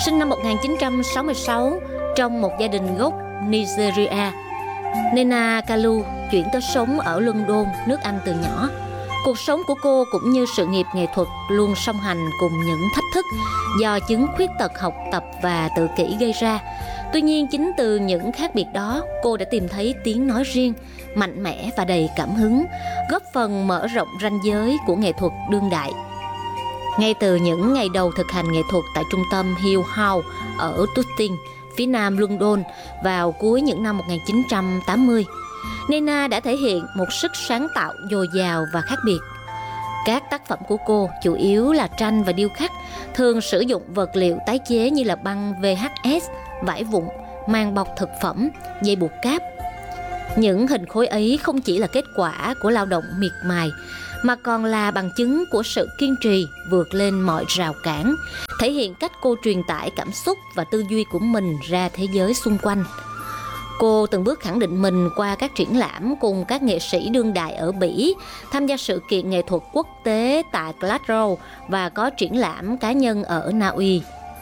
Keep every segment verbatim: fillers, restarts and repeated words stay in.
Sinh năm một nghìn chín trăm sáu mươi sáu trong một gia đình gốc Nigeria, Nena Kalu chuyển tới sống ở London, nước Anh từ nhỏ. Cuộc sống của cô cũng như sự nghiệp nghệ thuật luôn song hành cùng những thách thức do chứng khuyết tật học tập và tự kỷ gây ra. Tuy nhiên, chính từ những khác biệt đó, cô đã tìm thấy tiếng nói riêng, mạnh mẽ và đầy cảm hứng, góp phần mở rộng ranh giới của nghệ thuật đương đại. Ngay từ những ngày đầu thực hành nghệ thuật tại trung tâm Hill House ở Tooting, phía nam London vào cuối những năm một nghìn chín trăm tám mươi, Nena đã thể hiện một sức sáng tạo dồi dào và khác biệt. Các tác phẩm của cô chủ yếu là tranh và điêu khắc, thường sử dụng vật liệu tái chế như là băng vê hát ét, vải vụn, màng bọc thực phẩm, dây buộc cáp. Những hình khối ấy không chỉ là kết quả của lao động miệt mài, mà còn là bằng chứng của sự kiên trì vượt lên mọi rào cản, thể hiện cách cô truyền tải cảm xúc và tư duy của mình ra thế giới xung quanh. Cô từng bước khẳng định mình qua các triển lãm cùng các nghệ sĩ đương đại ở Bỉ, tham gia sự kiện nghệ thuật quốc tế tại Glasgow và có triển lãm cá nhân ở Na Uy.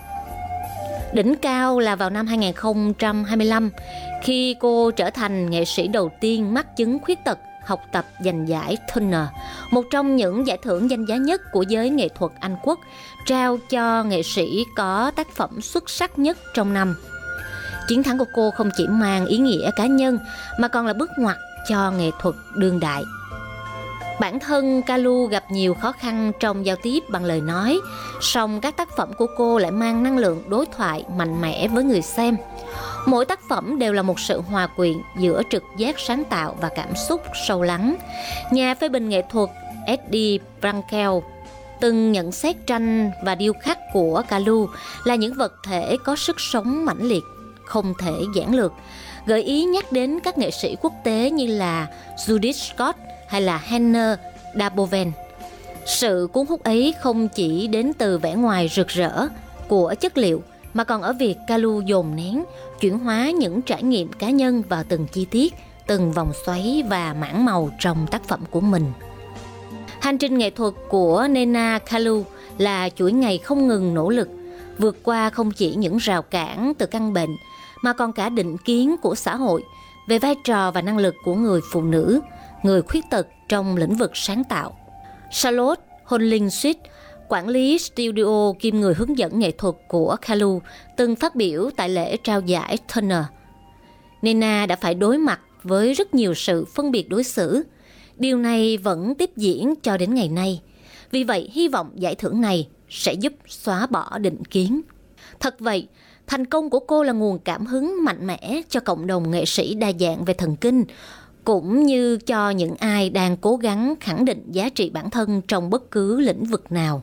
Đỉnh cao là vào năm hai nghìn không trăm hai mươi lăm, khi cô trở thành nghệ sĩ đầu tiên mắc chứng khuyết tật học tập giành giải Turner, một trong những giải thưởng danh giá nhất của giới nghệ thuật Anh Quốc, trao cho nghệ sĩ có tác phẩm xuất sắc nhất trong năm. Chiến thắng của cô không chỉ mang ý nghĩa cá nhân mà còn là bước ngoặt cho nghệ thuật đương đại. Bản thân Kalu gặp nhiều khó khăn trong giao tiếp bằng lời nói, song các tác phẩm của cô lại mang năng lượng đối thoại mạnh mẽ với người xem. Mỗi tác phẩm đều là một sự hòa quyện giữa trực giác sáng tạo và cảm xúc sâu lắng. Nhà phê bình nghệ thuật Eddie Brankel từng nhận xét tranh và điêu khắc của Kalu là những vật thể có sức sống mãnh liệt, không thể giản lược, gợi ý nhắc đến các nghệ sĩ quốc tế như là Judith Scott hay là Hannah Daboven. Sự cuốn hút ấy không chỉ đến từ vẻ ngoài rực rỡ của chất liệu, mà còn ở việc Kalu dồn nén, chuyển hóa những trải nghiệm cá nhân vào từng chi tiết, từng vòng xoáy và mảng màu trong tác phẩm của mình. Hành trình nghệ thuật của Nena Kalu là chuỗi ngày không ngừng nỗ lực, vượt qua không chỉ những rào cản từ căn bệnh, mà còn cả định kiến của xã hội về vai trò và năng lực của người phụ nữ, người khuyết tật trong lĩnh vực sáng tạo. Charlotte Hollingsworth, quản lý studio kiêm người hướng dẫn nghệ thuật của Kalu, từng phát biểu tại lễ trao giải Turner. Nena đã phải đối mặt với rất nhiều sự phân biệt đối xử. Điều này vẫn tiếp diễn cho đến ngày nay. Vì vậy, hy vọng giải thưởng này sẽ giúp xóa bỏ định kiến. Thật vậy, thành công của cô là nguồn cảm hứng mạnh mẽ cho cộng đồng nghệ sĩ đa dạng về thần kinh, cũng như cho những ai đang cố gắng khẳng định giá trị bản thân trong bất cứ lĩnh vực nào.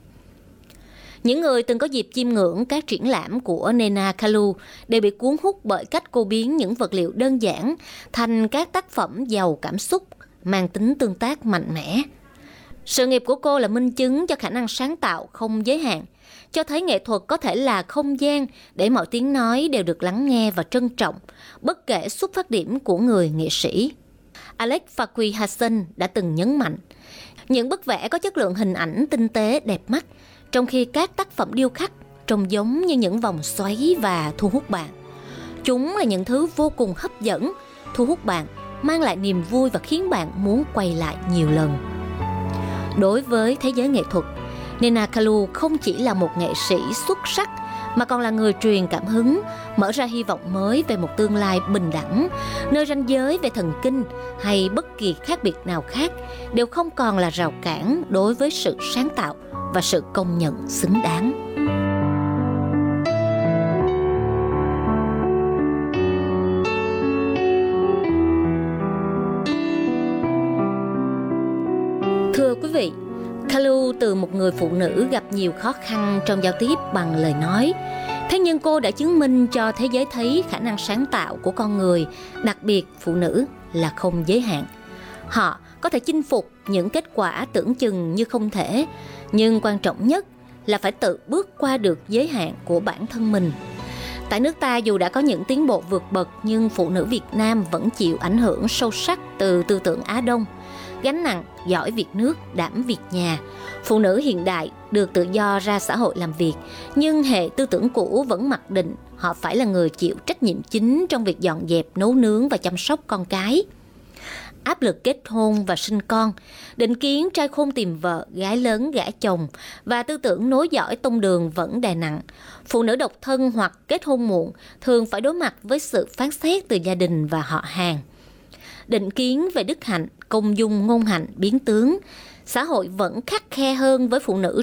Những người từng có dịp chiêm ngưỡng các triển lãm của Nena Kalu đều bị cuốn hút bởi cách cô biến những vật liệu đơn giản thành các tác phẩm giàu cảm xúc, mang tính tương tác mạnh mẽ. Sự nghiệp của cô là minh chứng cho khả năng sáng tạo không giới hạn, cho thấy nghệ thuật có thể là không gian để mọi tiếng nói đều được lắng nghe và trân trọng, bất kể xuất phát điểm của người nghệ sĩ. Alex Fakui Hassan đã từng nhấn mạnh, những bức vẽ có chất lượng hình ảnh tinh tế đẹp mắt, trong khi các tác phẩm điêu khắc trông giống như những vòng xoáy và thu hút bạn. Chúng là những thứ vô cùng hấp dẫn, thu hút bạn, mang lại niềm vui và khiến bạn muốn quay lại nhiều lần. Đối với thế giới nghệ thuật, Nena Kalu không chỉ là một nghệ sĩ xuất sắc, mà còn là người truyền cảm hứng, mở ra hy vọng mới về một tương lai bình đẳng, nơi ranh giới về thần kinh hay bất kỳ khác biệt nào khác đều không còn là rào cản đối với sự sáng tạo và sự công nhận xứng đáng. Thưa quý vị, Kalu từ một người phụ nữ gặp nhiều khó khăn trong giao tiếp bằng lời nói. Thế nhưng cô đã chứng minh cho thế giới thấy khả năng sáng tạo của con người, đặc biệt phụ nữ, là không giới hạn. Họ có thể chinh phục những kết quả tưởng chừng như không thể, nhưng quan trọng nhất là phải tự bước qua được giới hạn của bản thân mình. Tại nước ta, dù đã có những tiến bộ vượt bậc, nhưng phụ nữ Việt Nam vẫn chịu ảnh hưởng sâu sắc từ tư tưởng Á Đông. gánh nặng, giỏi việc nước, đảm việc nhà. Phụ nữ hiện đại được tự do ra xã hội làm việc, nhưng hệ tư tưởng cũ vẫn mặc định họ phải là người chịu trách nhiệm chính trong việc dọn dẹp, nấu nướng và chăm sóc con cái. Áp lực kết hôn và sinh con, định kiến trai khôn tìm vợ, gái lớn gả chồng và tư tưởng nối dõi tông đường vẫn đè nặng. Phụ nữ độc thân hoặc kết hôn muộn thường phải đối mặt với sự phán xét từ gia đình và họ hàng. Định kiến về đức hạnh, công dung ngôn hạnh biến tướng. Xã hội vẫn khắt khe hơn với phụ nữ